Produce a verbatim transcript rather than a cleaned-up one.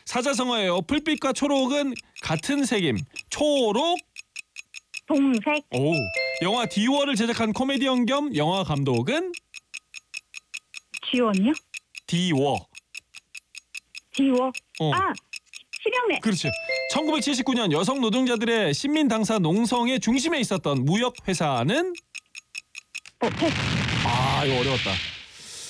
사자성어예요. 풀빛과 초록은 같은 색임. 초록. 동색. 오. 영화 디워를 제작한 코미디언 겸 영화 감독은 지원이요? 디워. 디워. 어. 아, 심영래. 그렇지. 천구백칠십구 년 여성 노동자들의 신민 당사 농성의 중심에 있었던 무역 회사는 어, 패스. 아, 이거 어려웠다.